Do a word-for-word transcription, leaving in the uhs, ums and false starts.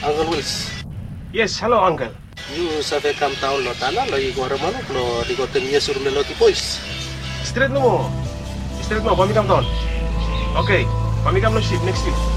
Uncle Wills. Yes, hello, Uncle. You save kam taon lo tana lo igor mano lo digoten yesur lo tipois. Straight no mo. Straight no, pamikam taon. Okay, pamikam lo ship next week.